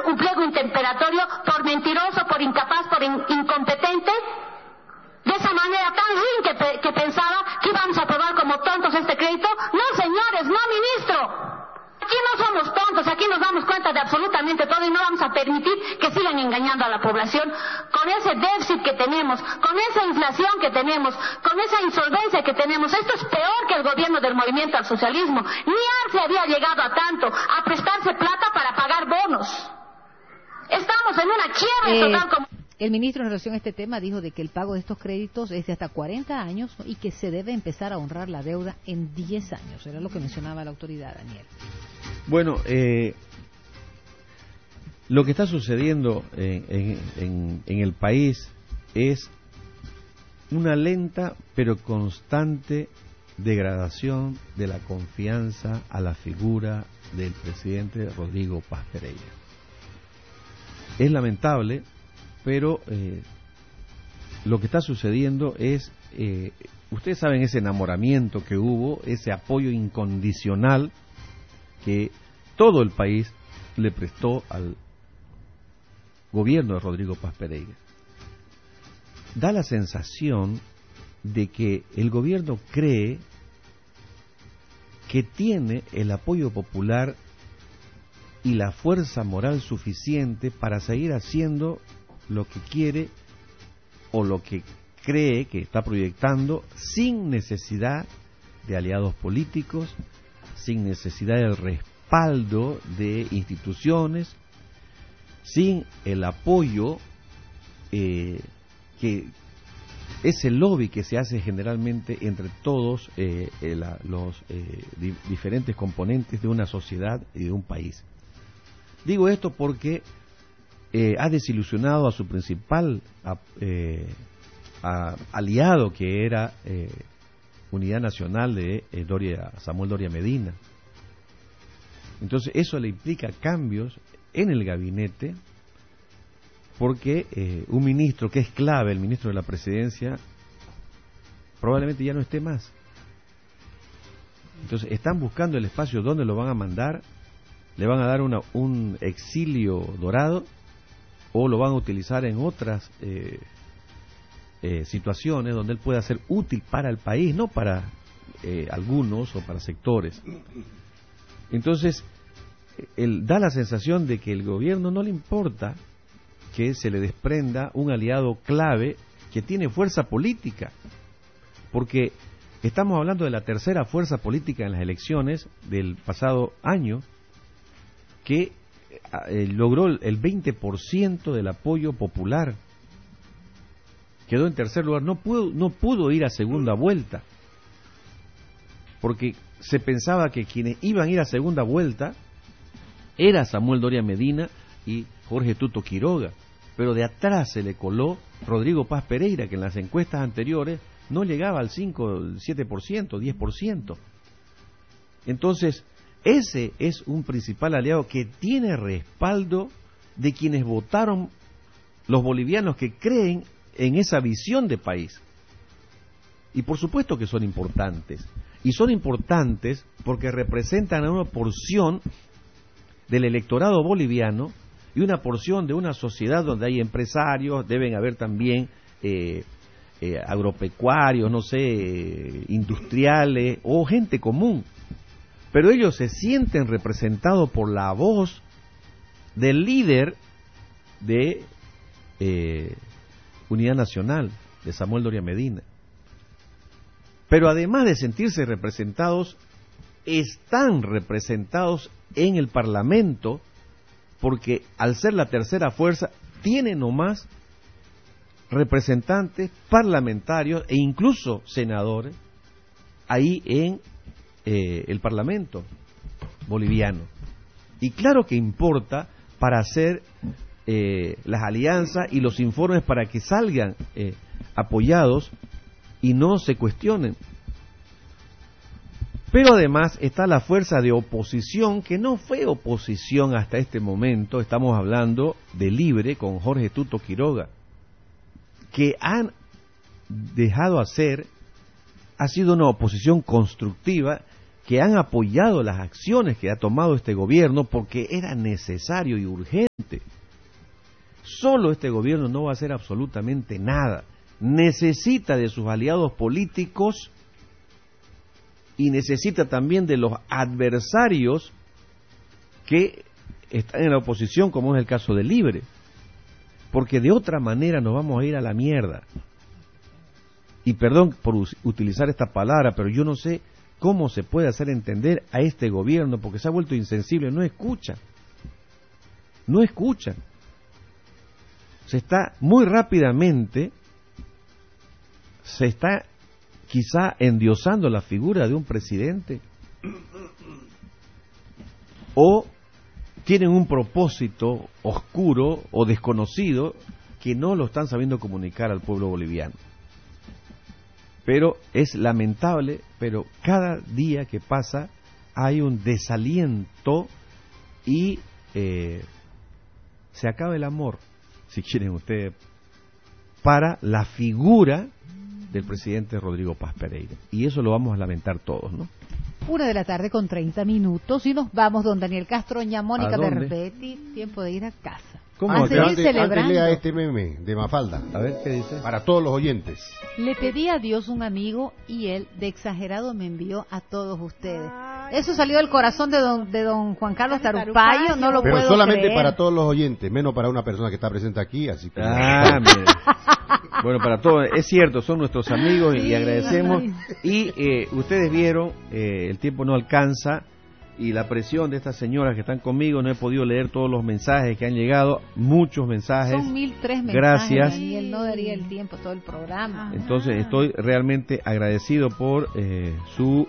un pliego interpelatorio por mentiroso, por incapaz, por incompetente. De esa manera tan ruin que pensaba que íbamos a aprobar como tontos este crédito. No, señores, no, ministro. Aquí no somos tontos, aquí nos damos cuenta de absolutamente todo y no vamos a permitir que sigan engañando a la población con ese déficit que tenemos, con esa inflación que tenemos, con esa insolvencia que tenemos. Esto es peor que el gobierno del movimiento al socialismo. Ni Arce había llegado a tanto, a prestarse plata para pagar bonos. Estamos en una quiebra total como... El ministro en relación a este tema dijo de que el pago de estos créditos es de hasta 40 años y que se debe empezar a honrar la deuda en 10 años. Era lo que mencionaba la autoridad, Daniel. Bueno, lo que está sucediendo en el país es una lenta pero constante degradación de la confianza a la figura del presidente Rodrigo Paz Pereira. Es lamentable, pero lo que está sucediendo es, ustedes saben ese enamoramiento que hubo, ese apoyo incondicional que todo el país le prestó al gobierno de Rodrigo Paz Pereira. Da la sensación de que el gobierno cree que tiene el apoyo popular y la fuerza moral suficiente para seguir haciendo lo que quiere o lo que cree que está proyectando sin necesidad de aliados políticos, sin necesidad del respaldo de instituciones, sin el apoyo que ese lobby que se hace generalmente entre todos los diferentes componentes de una sociedad y de un país. Digo esto porque ha desilusionado a su principal aliado, que era Unidad Nacional de Samuel Doria Medina. Entonces eso le implica cambios en el gabinete, porque un ministro que es clave, el ministro de la Presidencia, probablemente ya no esté más. Entonces están buscando el espacio donde lo van a mandar, le van a dar un exilio dorado, o lo van a utilizar en otras situaciones donde él pueda ser útil para el país, no para algunos o para sectores. Entonces, da la sensación de que el gobierno no le importa que se le desprenda un aliado clave que tiene fuerza política, porque estamos hablando de la tercera fuerza política en las elecciones del pasado año, que logró el 20% del apoyo popular. Quedó en tercer lugar, no pudo ir a segunda vuelta, porque se pensaba que quienes iban a ir a segunda vuelta era Samuel Doria Medina y Jorge Tuto Quiroga, pero de atrás se le coló Rodrigo Paz Pereira, que en las encuestas anteriores no llegaba al 5, 7%, 10%. Entonces, ese es un principal aliado que tiene respaldo de quienes votaron, los bolivianos que creen en esa visión de país. Y por supuesto que son importantes. Y son importantes porque representan a una porción del electorado boliviano y una porción de una sociedad donde hay empresarios, deben haber también agropecuarios, no sé, industriales o gente común. Pero ellos se sienten representados por la voz del líder de Unidad Nacional, de Samuel Doria Medina. Pero además de sentirse representados, están representados en el Parlamento, porque al ser la tercera fuerza, tiene nomás representantes parlamentarios e incluso senadores ahí en el Parlamento boliviano. Y claro que importa para hacer las alianzas y los informes para que salgan apoyados y no se cuestionen. Pero además está la fuerza de oposición, que no fue oposición hasta este momento, estamos hablando de Libre con Jorge Tuto Quiroga, que han dejado hacer, ha sido una oposición constructiva, que han apoyado las acciones que ha tomado este gobierno porque era necesario y urgente. Solo este gobierno no va a hacer absolutamente nada. Necesita de sus aliados políticos y necesita también de los adversarios que están en la oposición, como es el caso de Libre, porque de otra manera nos vamos a ir a la mierda. Y perdón por utilizar esta palabra, pero yo no sé cómo se puede hacer entender a este gobierno, porque se ha vuelto insensible, no escucha. Se está muy rápidamente, se está quizá endiosando la figura de un presidente, o tienen un propósito oscuro o desconocido que no lo están sabiendo comunicar al pueblo boliviano. Pero es lamentable, pero cada día que pasa hay un desaliento y se acaba el amor, si quieren ustedes, para la figura del presidente Rodrigo Paz Pereira. Y eso lo vamos a lamentar todos, ¿no? 1:30 p.m. y nos vamos, don Daniel Castro, ña Mónica Berbetti, tiempo de ir a casa. ¿Cómo? A seguir celebrando. Antes lea este meme de Mafalda. A ver, ¿qué dice? Para todos los oyentes. Le pedí a Dios un amigo y él, de exagerado, me envió a todos ustedes. Eso salió del corazón de don Juan Carlos Tarupayo, no lo Pero puedo solamente creer. para todos los oyentes, menos para una persona que está presente aquí, así que... Bueno, para todos, es cierto, son nuestros amigos y Sí, agradecemos. ay. Y ustedes vieron, el tiempo no alcanza y la presión de estas señoras que están conmigo, no he podido leer todos los mensajes que han llegado, muchos mensajes. Son 1003 mensajes, Gracias. Daniel, no daría el tiempo todo el programa. Entonces estoy realmente agradecido por su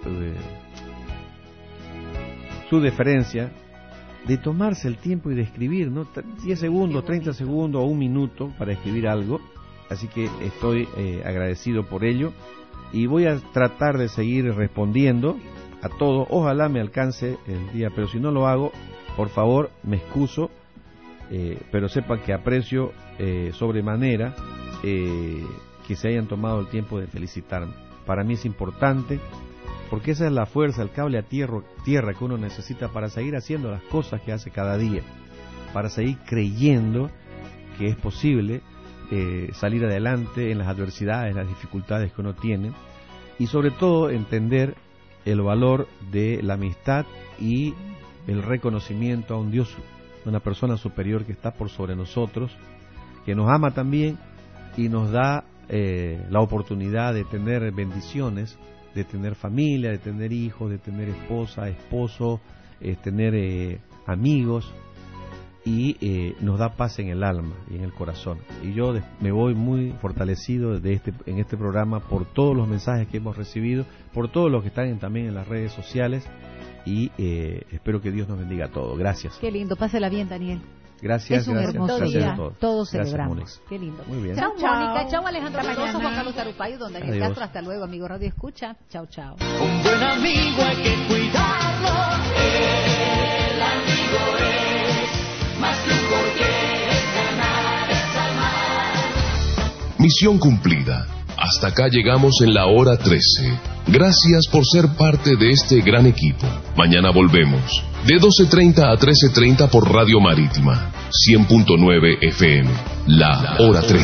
deferencia de tomarse el tiempo y de escribir, ¿no? 10 segundos, 30 segundos o un minuto para escribir algo. Así que estoy agradecido por ello y voy a tratar de seguir respondiendo a todo. Ojalá me alcance el día, pero si no lo hago, por favor, me excuso, pero sepan que aprecio sobremanera que se hayan tomado el tiempo de felicitarme. Para mí es importante, porque esa es la fuerza, el cable a tierra que uno necesita para seguir haciendo las cosas que hace cada día, para seguir creyendo que es posible salir adelante en las adversidades, las dificultades que uno tiene, y sobre todo entender el valor de la amistad y el reconocimiento a un Dios, una persona superior que está por sobre nosotros, que nos ama también y nos da la oportunidad de tener bendiciones, de tener familia, de tener hijos, de tener esposa, esposo, tener amigos, y nos da paz en el alma y en el corazón. Y yo me voy muy fortalecido en este programa por todos los mensajes que hemos recibido, por todos los que están también en las redes sociales, y espero que Dios nos bendiga a todos. Gracias. Qué lindo, pásela bien, Daniel. Gracias, es un gracias. hermoso Gracias día, a todos. todos Gracias, celebramos. Mónica. Qué lindo. Muy bien. Chao, Mónica, chao, Alejandro Hasta Mendoza, mañana. Juan Carlos Tarupayo, don Daniel Adiós. Castro. Hasta luego, amigo Radio Escucha. Chao, chao. Un buen amigo hay que cuidarlo. El amigo es más que un porqué, ganar es amar. Misión cumplida. Hasta acá llegamos en la hora 13. Gracias por ser parte de este gran equipo. Mañana volvemos. De 12:30 a 13:30 por Radio Marítima. 100.9 FM. La hora 13.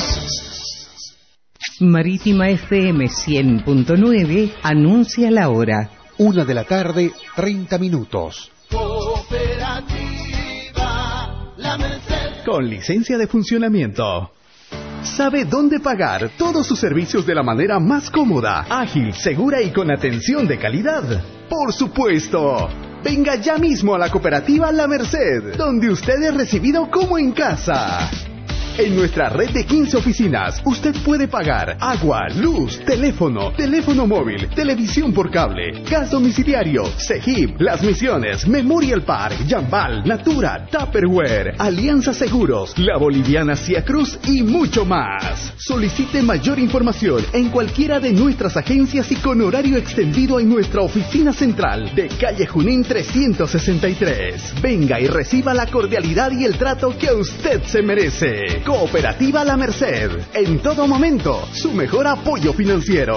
Marítima FM 100.9 anuncia la hora. 1:30 Cooperativa La Merced. Con licencia de funcionamiento. Sabe dónde pagar todos sus servicios de la manera más cómoda, ágil, segura y con atención de calidad. Por supuesto. Venga ya mismo a la cooperativa La Merced, donde usted es recibido como en casa. En nuestra red de 15 oficinas, usted puede pagar agua, luz, teléfono móvil, televisión por cable, gas domiciliario, CEGIP, Las Misiones, Memorial Park, Jambal, Natura, Tupperware, Alianza Seguros, La Boliviana Cia Cruz y mucho más. Solicite mayor información en cualquiera de nuestras agencias y con horario extendido en nuestra oficina central de calle Junín 363. Venga y reciba la cordialidad y el trato que usted se merece. Cooperativa La Merced, en todo momento, su mejor apoyo financiero.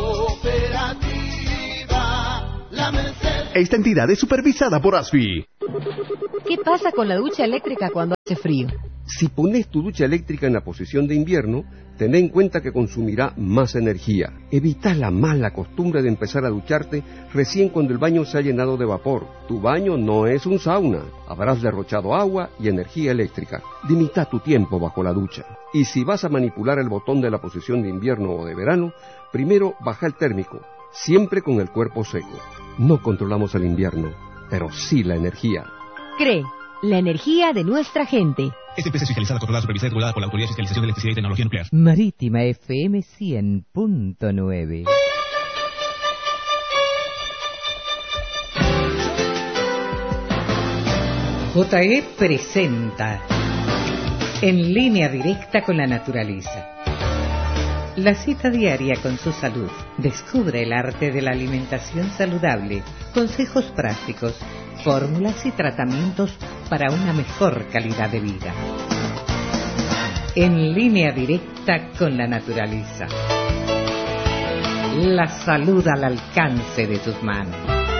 Cooperativa La Merced. Esta entidad es supervisada por ASFI. ¿Qué pasa con la ducha eléctrica cuando hace frío? Si pones tu ducha eléctrica en la posición de invierno, ten en cuenta que consumirá más energía. Evita la mala costumbre de empezar a ducharte recién cuando el baño se ha llenado de vapor. Tu baño no es un sauna. Habrás derrochado agua y energía eléctrica. Limita tu tiempo bajo la ducha. Y si vas a manipular el botón de la posición de invierno o de verano, primero baja el térmico, siempre con el cuerpo seco. No controlamos el invierno, pero sí la energía. CRE, la energía de nuestra gente. Esta empresa es fiscalizada, controlada, supervisada y regulada por la Autoridad de Fiscalización de Electricidad y Tecnología Nuclear. Marítima FM 100.9. JE presenta En línea directa con la naturaleza. La cita diaria con su salud. Descubre el arte de la alimentación saludable, consejos prácticos, fórmulas y tratamientos para una mejor calidad de vida. En línea directa con la naturaleza. La salud al alcance de tus manos.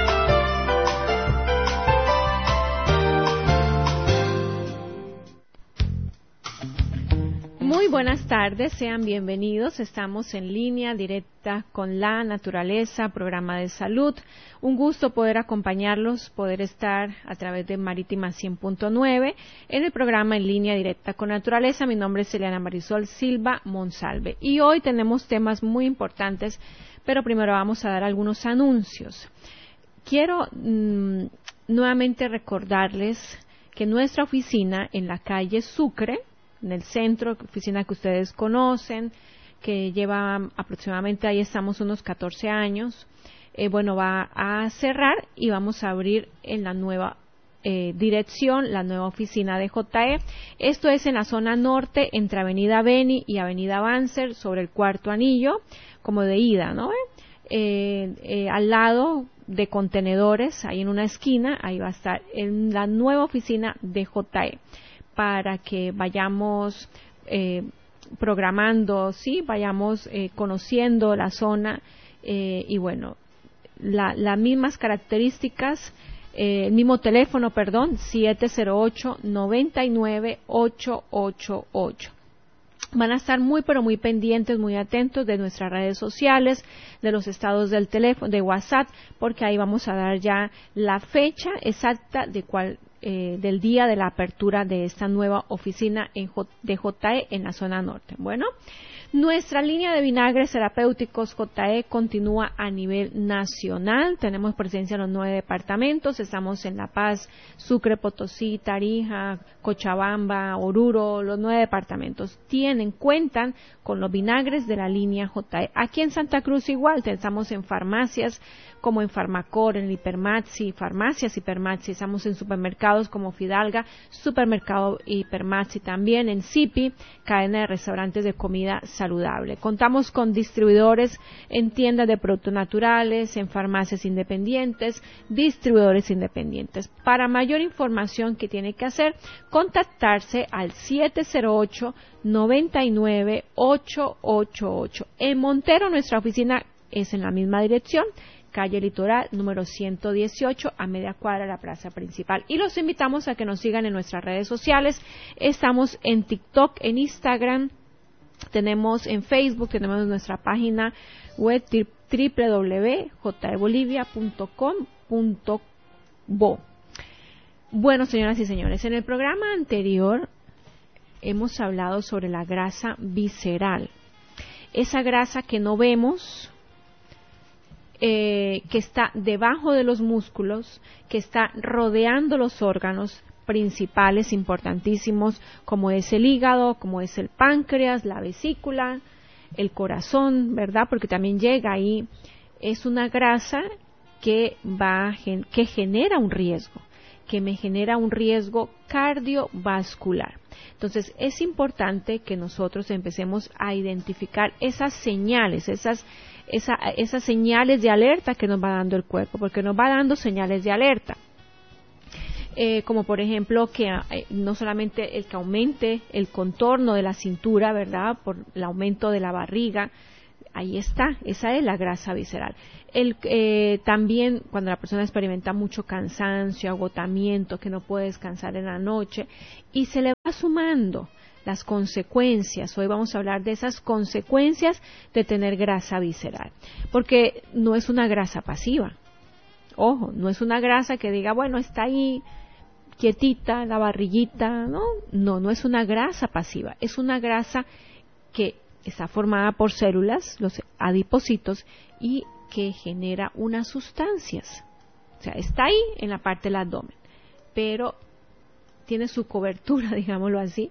Muy buenas tardes, sean bienvenidos. Estamos en línea directa con la naturaleza, programa de salud. Un gusto poder acompañarlos, poder estar a través de Marítima 100.9 en el programa en línea directa con naturaleza. Mi nombre es Eliana Marisol Silva Monsalve y hoy tenemos temas muy importantes, pero primero vamos a dar algunos anuncios. Quiero nuevamente recordarles que nuestra oficina en la calle Sucre, en el centro, oficina que ustedes conocen, que lleva aproximadamente, ahí estamos unos 14 años, va a cerrar y vamos a abrir en la nueva dirección, la nueva oficina de JE. Esto es en la zona norte, entre Avenida Beni y Avenida Banzer, sobre el Cuarto Anillo, como de ida, ¿no? Al lado de contenedores, ahí en una esquina, ahí va a estar en la nueva oficina de JE, para que vayamos programando, sí, vayamos conociendo la zona y bueno, las mismas características, el mismo teléfono, 708-99-888. Van a estar muy pero muy pendientes, muy atentos de nuestras redes sociales, de los estados del teléfono, de WhatsApp, porque ahí vamos a dar ya la fecha exacta del día de la apertura de esta nueva oficina de JE en la zona norte. Bueno, nuestra línea de vinagres terapéuticos JE continúa a nivel nacional. Tenemos presencia en los 9 departamentos. Estamos en La Paz, Sucre, Potosí, Tarija, Cochabamba, Oruro. Los 9 departamentos cuentan con los vinagres de la línea JE. Aquí en Santa Cruz igual, estamos en farmacias como en Farmacor, en Hipermaxi, farmacias Hipermaxi. Estamos en supermercados como Fidalga, supermercado Hipermaxi también, en Zipi, cadena de restaurantes de comida saludable. Contamos con distribuidores en tiendas de productos naturales, en farmacias independientes, distribuidores independientes. Para mayor información, ¿qué tiene que hacer? Contactarse al 708-99-888. En Montero, nuestra oficina es en la misma dirección, calle Litoral, número 118, a media cuadra de la plaza principal. Y los invitamos a que nos sigan en nuestras redes sociales. Estamos en TikTok, en Instagram, tenemos en Facebook, tenemos nuestra página web www.jbolivia.com.bo. Bueno, señoras y señores, en el programa anterior hemos hablado sobre la grasa visceral. Esa grasa que no vemos, que está debajo de los músculos, que está rodeando los órganos principales importantísimos, como es el hígado, como es el páncreas, la vesícula, el corazón, ¿verdad? Porque también llega ahí. Es una grasa que genera un riesgo, que me genera un riesgo cardiovascular. Entonces, es importante que nosotros empecemos a identificar esas señales, esas señales de alerta que nos va dando el cuerpo, porque nos va dando señales de alerta. Como por ejemplo que no solamente el que aumente el contorno de la cintura, ¿verdad? Por el aumento de la barriga, ahí está, esa es la grasa visceral. También cuando la persona experimenta mucho cansancio, agotamiento, que no puede descansar en la noche y se le sumando las consecuencias. Hoy vamos a hablar de esas consecuencias de tener grasa visceral, porque no es una grasa pasiva. Ojo, no es una grasa que diga, bueno, está ahí quietita, la barriguita, no es una grasa pasiva, es una grasa que está formada por células, los adipocitos, y que genera unas sustancias. O sea, está ahí en la parte del abdomen, pero tiene su cobertura, digámoslo así,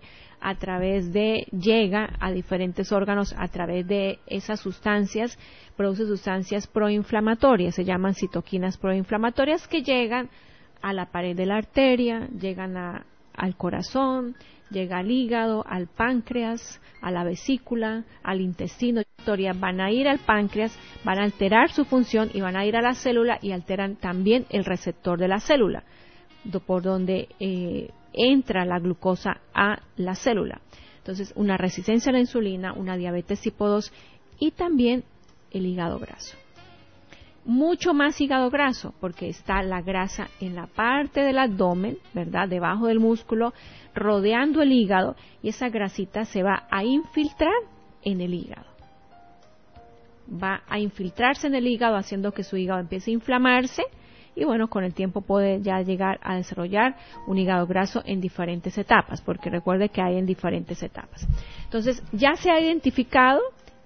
llega a diferentes órganos a través de esas sustancias, produce sustancias proinflamatorias, se llaman citoquinas proinflamatorias, que llegan a la pared de la arteria, llegan al corazón, llega al hígado, al páncreas, a la vesícula, al intestino. Van a ir al páncreas, van a alterar su función y van a ir a la célula y alteran también el receptor de la célula, por donde entra la glucosa a la célula. Entonces, una resistencia a la insulina, una diabetes tipo 2 y también el hígado graso. Mucho más hígado graso, porque está la grasa en la parte del abdomen, ¿verdad? Debajo del músculo, rodeando el hígado, y esa grasita se va a infiltrar en el hígado. Va a infiltrarse en el hígado, haciendo que su hígado empiece a inflamarse, y bueno, con el tiempo puede ya llegar a desarrollar un hígado graso en diferentes etapas, porque recuerde que hay en diferentes etapas. Entonces, ya se ha identificado,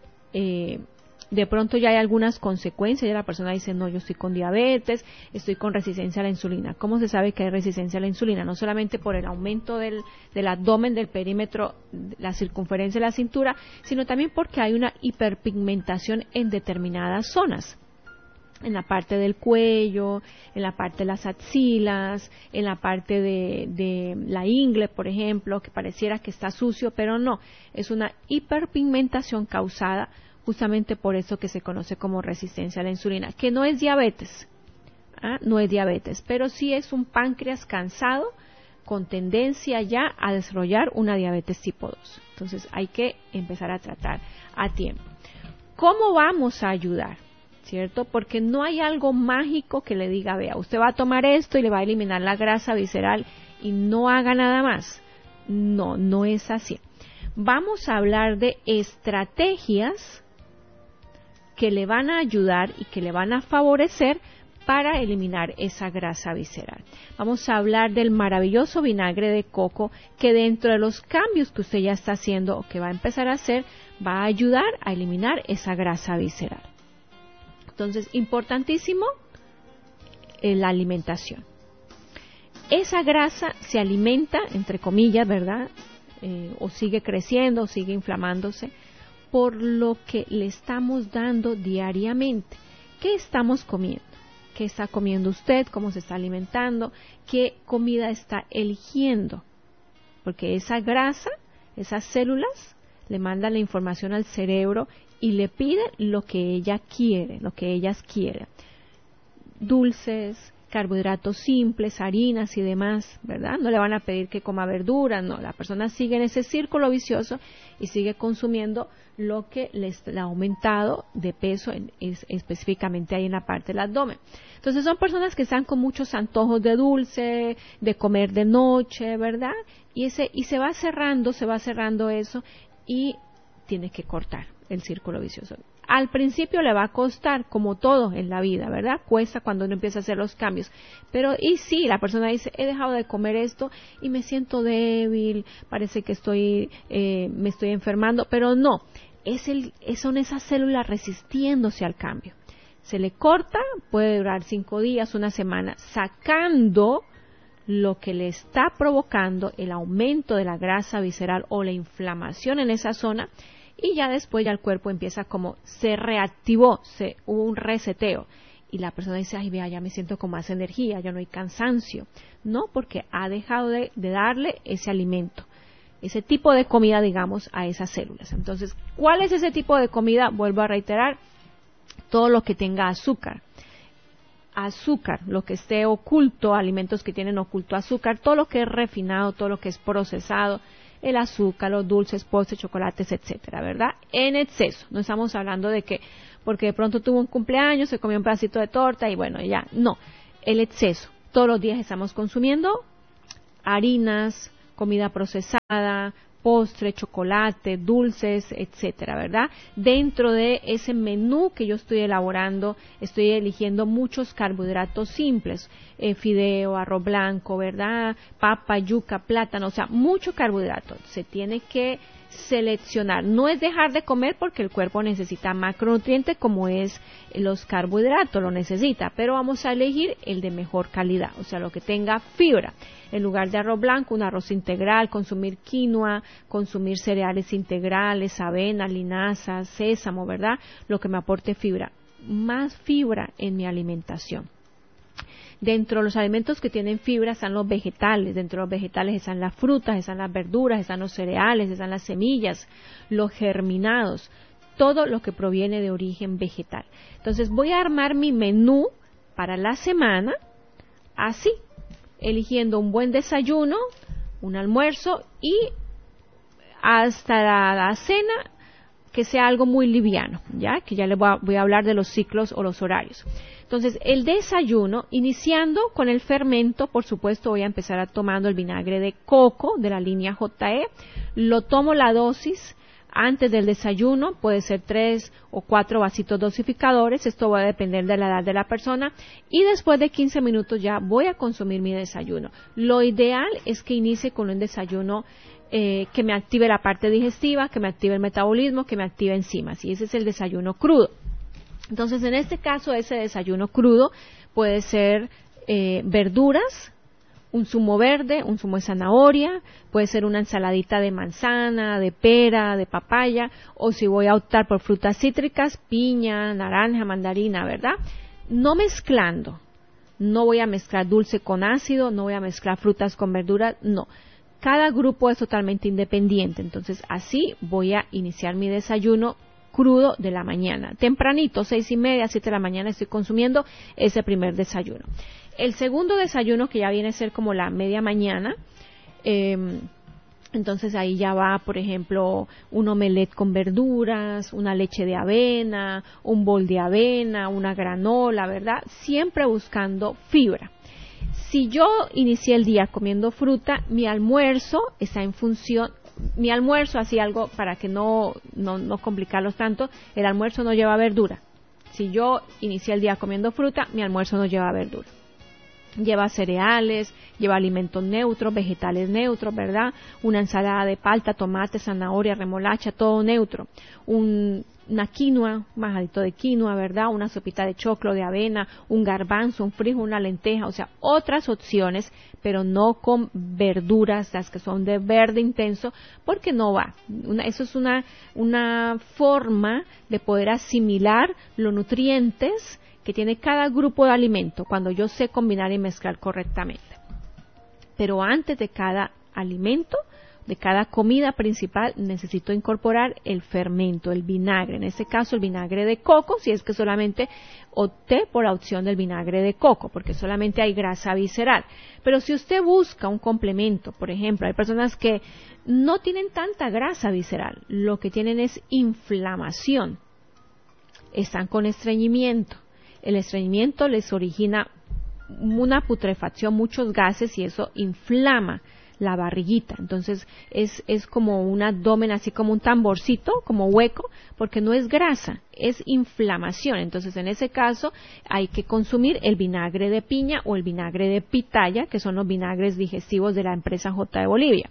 de pronto ya hay algunas consecuencias, ya la persona dice, no, yo estoy con diabetes, estoy con resistencia a la insulina. ¿Cómo se sabe que hay resistencia a la insulina? No solamente por el aumento del abdomen, del perímetro, la circunferencia de la cintura, sino también porque hay una hiperpigmentación en determinadas zonas. En la parte del cuello, en la parte de las axilas, en la parte de la ingle, por ejemplo, que pareciera que está sucio, pero no, es una hiperpigmentación causada justamente por eso que se conoce como resistencia a la insulina, que no es diabetes, no es diabetes, pero sí es un páncreas cansado con tendencia ya a desarrollar una diabetes tipo 2. Entonces hay que empezar a tratar a tiempo. ¿Cómo vamos a ayudar? ¿Cierto? Porque no hay algo mágico que le diga, vea, usted va a tomar esto y le va a eliminar la grasa visceral y no haga nada más. No, no es así. Vamos a hablar de estrategias que le van a ayudar y que le van a favorecer para eliminar esa grasa visceral. Vamos a hablar del maravilloso vinagre de coco, que dentro de los cambios que usted ya está haciendo o que va a empezar a hacer, va a ayudar a eliminar esa grasa visceral. Entonces, importantísimo, la alimentación. Esa grasa se alimenta, entre comillas, ¿verdad? O sigue creciendo, o sigue inflamándose, por lo que le estamos dando diariamente. ¿Qué estamos comiendo? ¿Qué está comiendo usted? ¿Cómo se está alimentando? ¿Qué comida está eligiendo? Porque esa grasa, esas células, le mandan la información al cerebro y le piden lo que ella quiere, lo que ellas quieren. Dulces, carbohidratos simples, harinas y demás, ¿verdad? No le van a pedir que coma verduras, no. La persona sigue en ese círculo vicioso y sigue consumiendo lo que le ha aumentado de peso, específicamente ahí en la parte del abdomen. Entonces son personas que están con muchos antojos de dulce, de comer de noche, ¿verdad? Y se va cerrando eso y tiene que cortar el círculo vicioso. Al principio le va a costar, como todo en la vida, ¿verdad? Cuesta cuando uno empieza a hacer los cambios. Pero, y sí, la persona dice, he dejado de comer esto y me siento débil, parece que me estoy enfermando, pero no, son esas células resistiéndose al cambio. Se le corta, puede durar 5 días, una semana, sacando lo que le está provocando el aumento de la grasa visceral o la inflamación en esa zona. Y ya después ya el cuerpo empieza como se reactivó, hubo un reseteo. Y la persona dice, ay, vea, ya me siento con más energía, ya no hay cansancio. No, porque ha dejado de darle ese alimento, ese tipo de comida, digamos, a esas células. Entonces, ¿cuál es ese tipo de comida? Vuelvo a reiterar, todo lo que tenga azúcar. Azúcar, lo que esté oculto, alimentos que tienen oculto azúcar, todo lo que es refinado, todo lo que es procesado, el azúcar, los dulces, postres, chocolates, etcétera, ¿verdad? En exceso. No estamos hablando de que porque de pronto tuvo un cumpleaños, se comió un pedacito de torta y bueno, ya. No, el exceso. Todos los días estamos consumiendo harinas, comida procesada, postre, chocolate, dulces, etcétera, ¿verdad? Dentro de ese menú que yo estoy elaborando, estoy eligiendo muchos carbohidratos simples, fideo, arroz blanco, ¿verdad? Papa, yuca, plátano, o sea, mucho carbohidrato. Se tiene que seleccionar, no es dejar de comer porque el cuerpo necesita macronutrientes como es los carbohidratos, lo necesita, pero vamos a elegir el de mejor calidad, o sea, lo que tenga fibra. En lugar de arroz blanco, un arroz integral, consumir quinoa, consumir cereales integrales, avena, linaza, sésamo, ¿verdad? Lo que me aporte fibra, más fibra en mi alimentación. Dentro de los alimentos que tienen fibra están los vegetales. Dentro de los vegetales están las frutas, están las verduras, están los cereales, están las semillas, los germinados, todo lo que proviene de origen vegetal. Entonces voy a armar mi menú para la semana así, eligiendo un buen desayuno, un almuerzo y hasta la cena que sea algo muy liviano, ya que ya les voy a hablar de los ciclos o los horarios. Entonces, el desayuno, iniciando con el fermento, por supuesto voy a empezar tomando el vinagre de coco de la línea JE. Lo tomo la dosis antes del desayuno, puede ser 3 o 4 vasitos dosificadores, esto va a depender de la edad de la persona, y después de 15 minutos ya voy a consumir mi desayuno. Lo ideal es que inicie con un desayuno que me active la parte digestiva, que me active el metabolismo, que me active enzimas, y ese es el desayuno crudo. Entonces, en este caso, ese desayuno crudo puede ser verduras, un zumo verde, un zumo de zanahoria, puede ser una ensaladita de manzana, de pera, de papaya, o si voy a optar por frutas cítricas, piña, naranja, mandarina, ¿verdad? No mezclando, no voy a mezclar dulce con ácido, no voy a mezclar frutas con verduras, no. Cada grupo es totalmente independiente, entonces así voy a iniciar mi desayuno crudo de la mañana. Tempranito, 6:30, 7 de la mañana estoy consumiendo ese primer desayuno. El segundo desayuno, que ya viene a ser como la media mañana, entonces ahí ya va, por ejemplo, un omelette con verduras, una leche de avena, un bol de avena, una granola, ¿verdad? Siempre buscando fibra. Si yo inicié el día comiendo fruta, mi almuerzo está en función. Mi almuerzo, así algo para que no complicarlos tanto, el almuerzo no lleva verdura. Si yo inicié el día comiendo fruta, mi almuerzo no lleva verdura. Lleva cereales, lleva alimentos neutros, vegetales neutros, ¿verdad? Una ensalada de palta, tomate, zanahoria, remolacha, todo neutro. Una quinoa, un majadito de quinoa, ¿verdad? Una sopita de choclo, de avena, un garbanzo, un frijol, una lenteja, o sea, otras opciones, pero no con verduras, las que son de verde intenso, porque no va. Eso es una forma de poder asimilar los nutrientes que tiene cada grupo de alimento cuando yo sé combinar y mezclar correctamente. Pero antes de cada alimento, de cada comida principal, necesito incorporar el fermento, el vinagre. En este caso, el vinagre de coco, si es que solamente opté por la opción del vinagre de coco, porque solamente hay grasa visceral. Pero si usted busca un complemento, por ejemplo, hay personas que no tienen tanta grasa visceral, lo que tienen es inflamación. Están con estreñimiento. El estreñimiento les origina una putrefacción, muchos gases, y eso inflama la barriguita. Entonces es como un abdomen, así como un tamborcito, como hueco, porque no es grasa, es inflamación. Entonces, en ese caso hay que consumir el vinagre de piña o el vinagre de pitaya, que son los vinagres digestivos de la empresa J de Bolivia.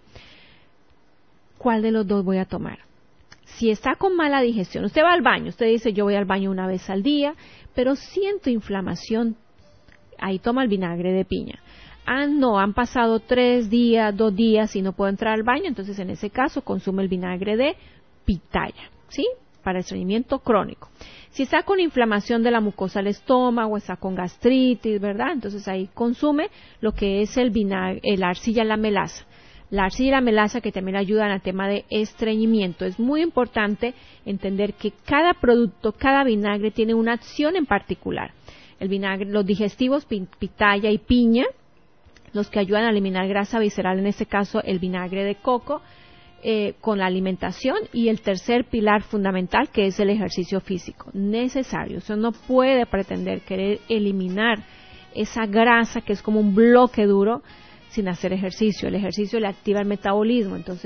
¿Cuál de los dos voy a tomar? Si está con mala digestión, usted va al baño, usted dice yo voy al baño una vez al día, pero siento inflamación, ahí toma el vinagre de piña. No, han pasado 3 días, 2 días y no puedo entrar al baño, entonces en ese caso consume el vinagre de pitaya, ¿sí? Para estreñimiento crónico. Si está con inflamación de la mucosa del estómago, está con gastritis, ¿verdad? Entonces ahí consume lo que es el vinagre, la arcilla y la melaza. La arcilla y la melaza, que también ayudan al tema de estreñimiento. Es muy importante entender que cada producto, cada vinagre tiene una acción en particular. El vinagre, los digestivos, pitaya y piña, los que ayudan a eliminar grasa visceral, en este caso el vinagre de coco, con la alimentación, y el tercer pilar fundamental, que es el ejercicio físico necesario. Eso no puede pretender querer eliminar esa grasa que es como un bloque duro sin hacer ejercicio. El ejercicio le activa el metabolismo, entonces